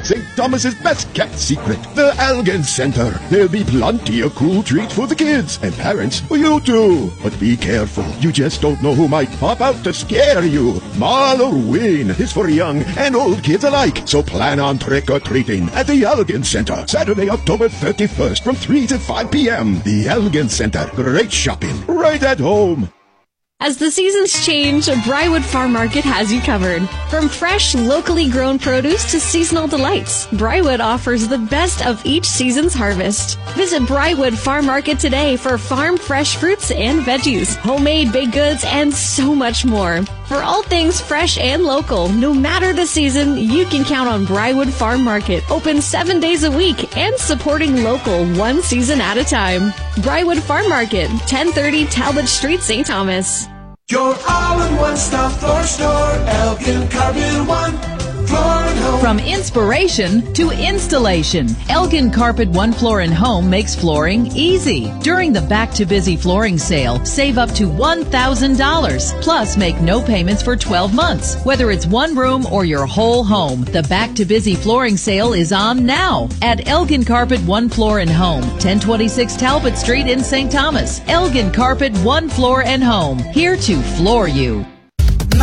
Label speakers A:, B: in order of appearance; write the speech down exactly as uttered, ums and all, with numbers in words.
A: Saint Thomas's best-kept secret, the Elgin Center. There'll be plenty of cool treats for the kids and parents for you too. But be careful, you just don't know who might pop out to scare you. Halloween is for young and old kids alike, so plan on trick-or-treating at the Elgin Center, Saturday, October thirty-first from three to five p.m. The Elgin Center. Great shopping right at home.
B: As the seasons change, Briarwood Farm Market has you covered. From fresh, locally grown produce to seasonal delights, Briarwood offers the best of each season's harvest. Visit Briarwood Farm Market today for farm fresh fruits and veggies, homemade baked goods, and so much more. For all things fresh and local, no matter the season, you can count on Briarwood Farm Market, open seven days a week and supporting local one season at a time. Briarwood Farm Market, ten thirty Talbot Street, Saint Thomas.
C: Your all-in-one stop floor store, Elgin Carpet One. Floor and Home.
D: From inspiration to installation, Elgin Carpet One Floor and Home makes flooring easy. During the Back to Busy flooring sale, save up to one thousand dollars. Plus, make no payments for twelve months. Whether it's one room or your whole home, the Back to Busy flooring sale is on now at Elgin Carpet One Floor and Home, ten twenty-six Talbot Street in Saint Thomas. Elgin Carpet One Floor and Home, here to floor you.